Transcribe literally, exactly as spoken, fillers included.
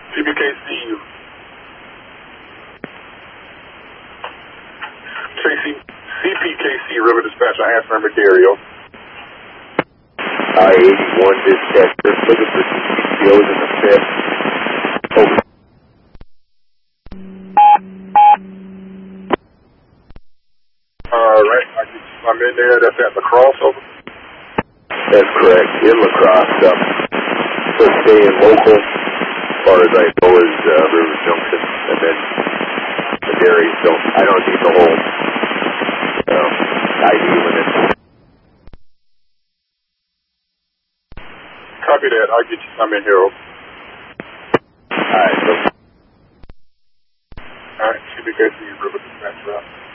C B K C. K C, C P K C River Dispatch, I asked for Dario. I eighty-one dispatcher, looking for C P Os in the fifth. Over. Alright, I'm in there, that's at the crossover. That's correct, in La Crosse. Um, so staying local, as far as I know, is uh, River Junction, and then the dairy, so I don't need the whole um, I D limit. Copy that, I'll get you some in here. Alright, so. Alright, C B K C River Dispatch route.